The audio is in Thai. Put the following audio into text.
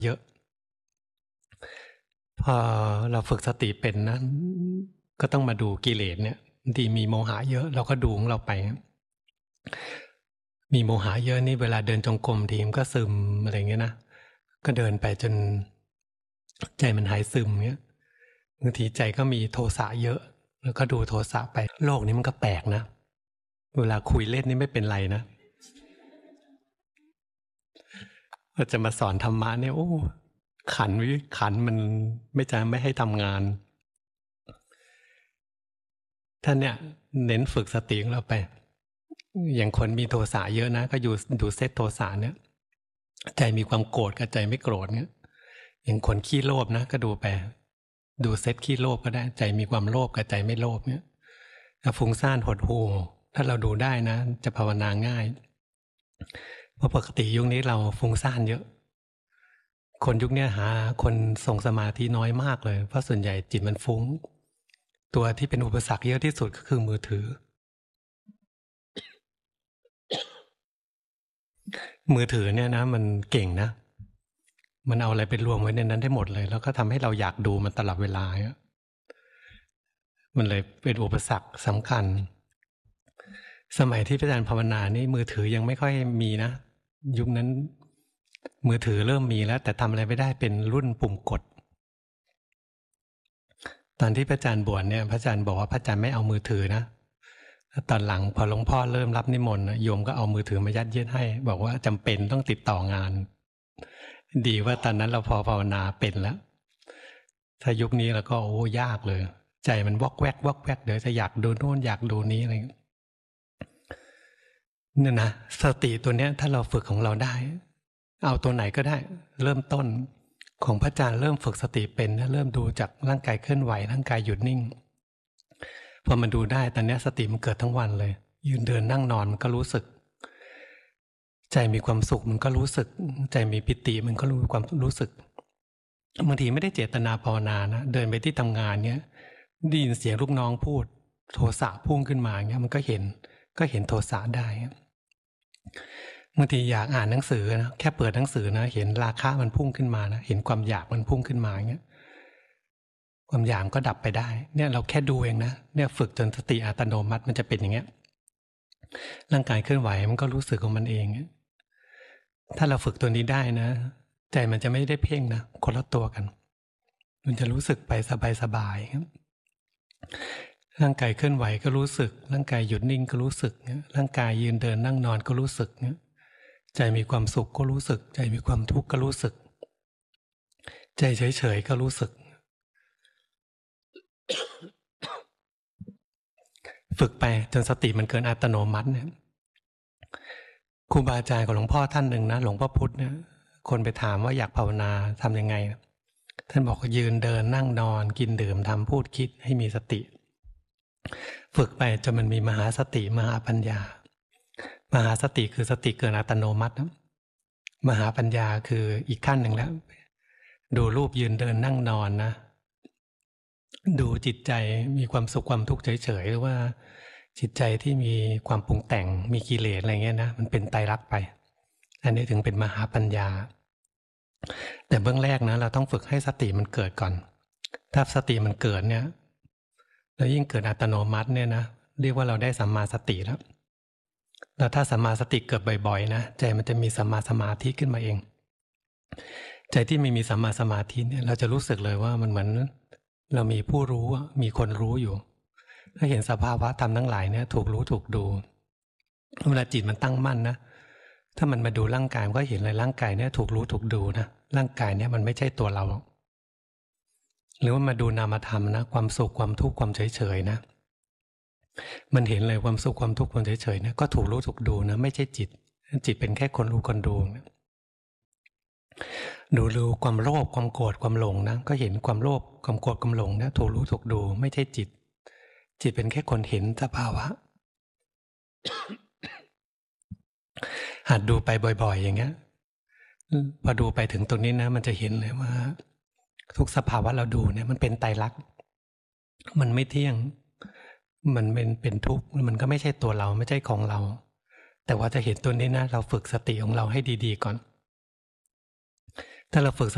เยอะพอเราฝึกสติเป็นนะก็ต้องมาดูกิเลสเนี่ยบางทีมีโมหะเยอะเราก็ดูของเราไปมีโมหะเยอะนี่เวลาเดินจงกรมทีมก็ซึมอะไรเงี้ยนะก็เดินไปจนใจมันหายซึมเงี้ยบางทีใจก็มีโทสะเยอะแล้วก็ดูโทสะไปโลกนี้มันก็แปลกนะเวลาคุยเล่นนี่ไม่เป็นไรนะเราจะมาสอนธรรมะเนี่ยโอ้ขันมันไม่ให้ทำงานท่านเนี่ยเน้นฝึกสติของเราไปอย่างคนมีโทสะเยอะนะก็อยู่ดูเซตโทสะเนี่ยใจมีความโกรธกับใจไม่โกรธเนี่ยอย่างคนขี้โลภนะก็ดูไปดูเซตขี้โลภก็ได้ใจมีความโลภกับใจไม่โลภเนี่ยถ้าฟุ้งซ่านหดหู่ถ้าเราดูได้นะจะภาวนาง่ายเพราะปกติยุคนี้เราฟุ้งซ่านเยอะคนยุคนี้หาคนส่งสมาธิน้อยมากเลยเพราะส่วนใหญ่จิตมันฟุ้งตัวที่เป็นอุปสรรคเยอะที่สุดก็คือมือถือเนี่ยนะมันเก่งนะมันเอาอะไรไปรวมไว้ในนั้นได้หมดเลยแล้วก็ทำให้เราอยากดูมันตลอดเวลามันเลยเป็นอุปสรรคสำคัญสมัยที่พระอาจารย์ภาวนานี่มือถือยังไม่ค่อยมีนะยุคนั้นมือถือเริ่มมีแล้วแต่ทำอะไรไม่ได้เป็นรุ่นปุ่มกดตอนที่พระอาจารย์บวชเนี่ยพระอาจารย์บอกว่าพระอาจารย์ไม่เอามือถือนะตอนหลังพอหลวงพ่อเริ่มรับนิมนต์โยมก็เอามือถือมายัดเยียดให้บอกว่าจำเป็นต้องติดต่องานดีว่าตอนนั้นเราพอภาวนาเป็นแล้วถ้ายุคนี้เราก็โอ้ยากเลยใจมันวอกแวกเดี๋ยวจะอยากดูโน่นอยากดูนี้อะไรเนี่ยนะสติตัวเนี้ยถ้าเราฝึกของเราได้เอาตัวไหนก็ได้เริ่มต้นของพระอาจารย์เริ่มฝึกสติเป็นเริ่มดูจากร่างกายเคลื่อนไหวร่างกายหยุดนิ่งพอมันดูได้ตอนนี้สติมันเกิดทั้งวันเลยยืนเดินนั่งนอนมันก็รู้สึกใจมีความสุขมันก็รู้สึกใจมีปิติมันก็รู้ความรู้สึกบางทีไม่ได้เจตนาภาวนานะเดินไปที่ทำงานเนี้ยได้ยินเสียงลูกน้องพูดโทสะพุ่งขึ้นมาเงี้ยมันก็เห็นโทสะได้บางทีอยากอ่านหนังสือนะแค่เปิดหนังสือนะเห็นราคะมันพุ่งขึ้นมานะเห็นความอยากมันพุ่งขึ้นมาเงี้ยความอยากก็ดับไปได้เนี่ยเราแค่ดูเองนะเนี่ยฝึกจนสติอัตโนมัติมันจะเป็นอย่างเงี้ยร่างกายเคลื่อนไหวมันก็รู้สึกของมันเองถ้าเราฝึกตัวนี้ได้นะใจมันจะไม่ได้เพ่งนะคนละตัวกันมันจะรู้สึกไปสบายๆครับร่างกายเคลื่อนไหวก็รู้สึกร่างกายหยุดนิ่งก็รู้สึกร่างกายยืนเดินนั่งนอนก็รู้สึกใจมีความสุขก็รู้สึกใจมีความทุกข์ก็รู้สึกใจเฉยๆก็รู้สึกฝึกไปจนสติมันเกินอัตโนมัติเนี่ยครูบาอาจารย์ของหลวงพ่อท่านหนึ่งนะหลวงพ่อพุธเนี่ยคนไปถามว่าอยากภาวนาทำยังไงท่านบอกยืนเดินนั่งนอนกินดื่มทำพูดคิดให้มีสติฝึกไปจนมันมีมหาสติมหาปัญญามหาสติคือสติเกินอัตโนมัตินะมหาปัญญาคืออีกขั้นหนึ่งแล้วดูรูปยืนเดินนั่งนอนนะดูจิตใจมีความสุขความทุกข์เฉยๆหรือว่าจิตใจที่มีความปรุงแต่งมีกิเลสอะไรเงี้ยนะมันเป็นไตรลักษณ์ไปอันนี้ถึงเป็นมหาปัญญาแต่เบื้องแรกนะเราต้องฝึกให้สติมันเกิดก่อนถ้าสติมันเกิดเนี่ยแล้วยิ่งเกิดอัตโนมัติเนี่ยนะเรียกว่าเราได้สัมมาสติแล้วถ้าสัมมาสติเกิดบ่อยๆนะใจมันจะมีสัมมาสมาธิขึ้นมาเองใจที่ไม่มีสัมมาสมาธิเนี่ยเราจะรู้สึกเลยว่ามันเหมือนเรามีผู้รู้มีคนรู้อยู่ถ้าเห็นสภาวะธรรมทั้งหลายเนี่ยถูกรู้ถูกดูเวลาจิตมันตั้งมั่นนะถ้ามันมาดูร่างกายมันก็เห็นเลยร่างกายเนี่ยถูกรู้ถูกดูนะร่างกายเนี่ยมันไม่ใช่ตัวเราหรือว่ามาดูนามธรรมนะความสุขความทุกข์ความเฉยๆนะมันเห็นเลยความสุขความทุกข์ความเฉยๆนะก็ถูกรู้ถูกดูนะไม่ใช่จิตเป็นแค่คนรู้คนดูนะดูความโลภความโกรธความหลงนะก็เห็นความโลภความโกรธความหลงนะถูกรู้ถูกดูไม่ใช่จิตเป็นแค่คนเห็นสภาวะหัดดูไปบ่อยๆอย่างเงี้ยพอดูไปถึงตรงนี้นะมันจะเห็นเลยว่าทุกสภาวะเราดูเนี่ยมันเป็นไตรลักษณ์มันไม่เที่ยงมันเป็นทุกข์มันก็ไม่ใช่ตัวเราไม่ใช่ของเราแต่ว่าจะเห็นตัวนี้นะเราฝึกสติของเราให้ดีๆก่อนถ้าเราฝึก